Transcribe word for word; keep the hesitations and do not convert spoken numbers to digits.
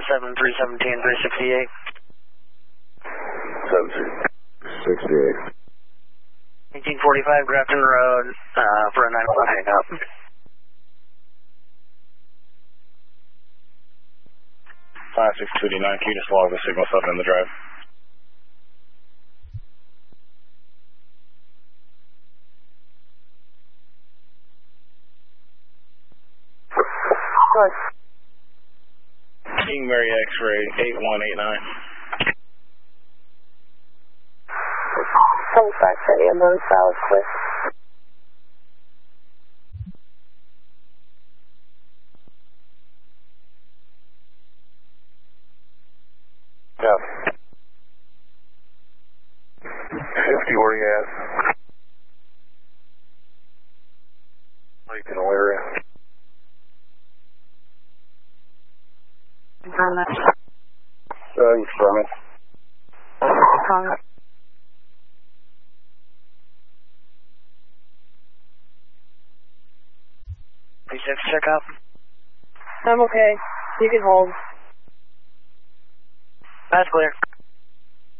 seven three seventeen three sixty-eight. seven three sixty-eight. eighteen forty-five Grafton Road uh, for a nine one hang up. five six two nine, can you just log the signal seven in the drive? Good. King Mary X-ray eight one eight nine. twenty-five for ambulance, solid clear. Yeah. fifty, where you at? Lincoln area. Confirm that. Uh, you confirm it. Confirm it. P six checkup. I'm okay. You can hold. That's clear.